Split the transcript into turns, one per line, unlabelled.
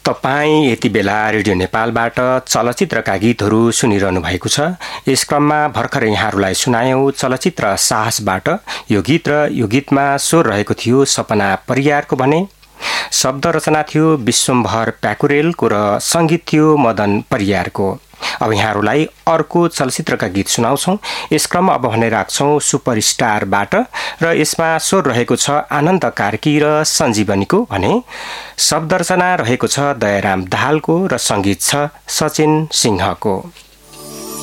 तपाईँ यति बेला रेडियो नेपालबाट चलचित्रका गीतहरू सुनिरहनु भएको छ। यस क्रममा भर्खर यहाँहरूलाई सुनायौं चलचित्र साहसबाट यो गीत र यो गीतमा स्वर रहेको थियो सपना परियारको भने। शब्द रचना थियो विश्वम्भर प्याकुरेलको र संगीत थियो मदन परियारको। अब यहाँहरूलाई अर्को चलचित्रका गीत सुनाउँछौं। यस क्रममा अब भने राख्छौं सुपरस्टारबाट र यसमा स्वर रहेको छ आनन्द कार्की र सञ्जीवनीको भने। शब्द रचना रहेको छ दयाराम दाहालको र संगीत छ सचिन सिंहको।